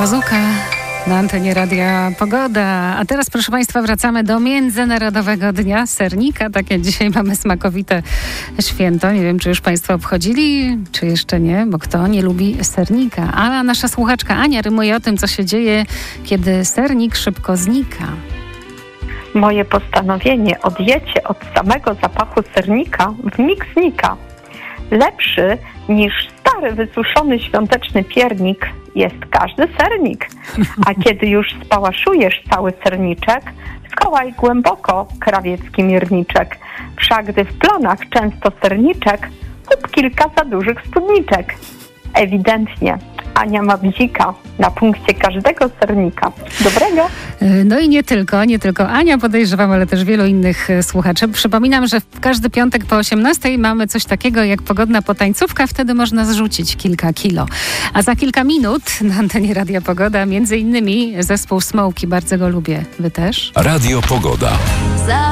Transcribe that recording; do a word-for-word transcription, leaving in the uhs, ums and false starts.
Łazuka na antenie Radia Pogoda. A teraz, proszę Państwa, wracamy do Międzynarodowego Dnia Sernika. Takie dzisiaj mamy smakowite święto. Nie wiem, czy już Państwo obchodzili, czy jeszcze nie, bo kto nie lubi sernika. A nasza słuchaczka Ania rymuje o tym, co się dzieje, kiedy sernik szybko znika. Moje postanowienie o diecie od samego zapachu sernika wmig znika. Lepszy niż stary, wysuszony świąteczny piernik jest każdy sernik. A kiedy już spałaszujesz cały serniczek, skołaj głęboko krawiecki mierniczek. Wszak gdy w planach często serniczek, kup kilka za dużych spódniczek. Ewidentnie Ania ma bzika na punkcie każdego sernika. Dobrego? No i nie tylko, nie tylko Ania, podejrzewam, ale też wielu innych słuchaczy. Przypominam, że w każdy piątek po osiemnastej mamy coś takiego jak pogodna potańcówka. Wtedy można zrzucić kilka kilo. A za kilka minut na antenie Radia Pogoda między innymi zespół Smoki. Bardzo go lubię. Wy też? Radio Pogoda.